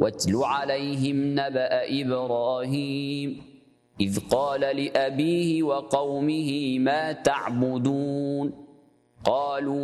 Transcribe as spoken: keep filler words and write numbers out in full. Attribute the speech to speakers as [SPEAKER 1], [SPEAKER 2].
[SPEAKER 1] واتل عليهم نبأ إبراهيم إذ قال لأبيه وقومه ما تعبدون قالوا